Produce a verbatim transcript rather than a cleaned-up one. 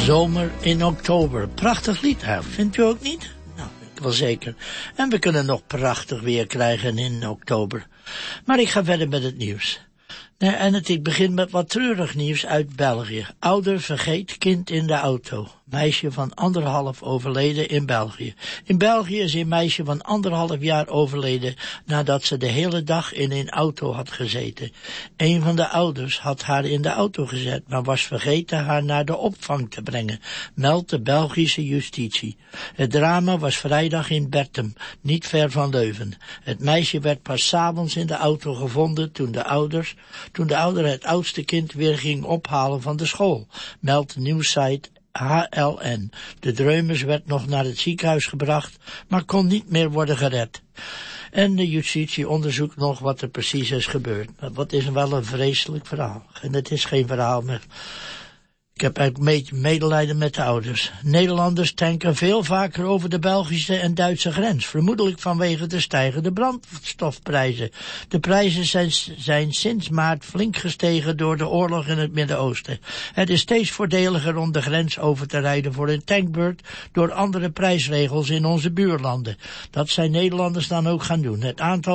Zomer in oktober. Prachtig lied, hè? Vindt u ook niet? Nou, ik wel zeker. En we kunnen nog prachtig weer krijgen in oktober. Maar ik ga verder met het nieuws. En het, ik begin met wat treurig nieuws uit België. Ouder vergeet kind in de auto. Meisje van anderhalf overleden in België. In België is een meisje van anderhalf jaar overleden nadat ze de hele dag in een auto had gezeten. Een van de ouders had haar in de auto gezet, maar was vergeten haar naar de opvang te brengen, meldt de Belgische justitie. Het drama was vrijdag in Bertem, niet ver van Leuven. Het meisje werd pas 's avonds in de auto gevonden toen de ouders, toen de ouder het oudste kind weer ging ophalen van de school, meldt de nieuwssite H L N. De dreumes werd nog naar het ziekenhuis gebracht, maar kon niet meer worden gered. En de justitie onderzoekt nog wat er precies is gebeurd. Wat is wel een vreselijk verhaal. En het is geen verhaal meer. Ik heb eigenlijk een beetje medelijden met de ouders. Nederlanders tanken veel vaker over de Belgische en Duitse grens, vermoedelijk vanwege de stijgende brandstofprijzen. De prijzen zijn, zijn sinds maart flink gestegen door de oorlog in het Midden-Oosten. Het is steeds voordeliger om de grens over te rijden voor een tankbeurt door andere prijsregels in onze buurlanden. Dat zijn Nederlanders dan ook gaan doen. Het aantal